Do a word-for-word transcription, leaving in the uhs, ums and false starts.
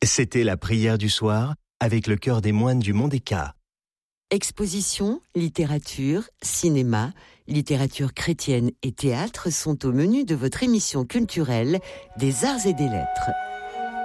C'était la prière du soir avec le chœur des moines du Mont des Cats. Exposition, littérature, cinéma, littérature chrétienne et théâtre sont au menu de votre émission culturelle des Arts et des Lettres.